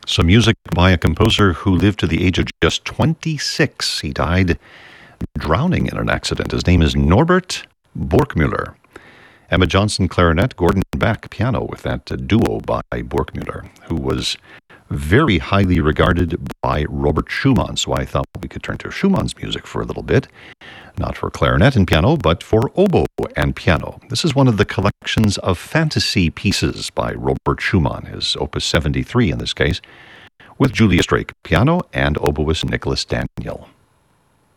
Some music by a composer who lived to the age of just 26. He died drowning in an accident. His name is Norbert Borkmüller. Emma Johnson, clarinet, Gordon Beck, piano, with that duo by Borkmüller, who was very highly regarded by Robert Schumann. So I thought we could turn to Schumann's music for a little bit, not for clarinet and piano, but for oboe and piano. This is one of the collections of fantasy pieces by Robert Schumann, his Opus 73 in this case, with Julia Strake, piano, and oboist Nicholas Daniel.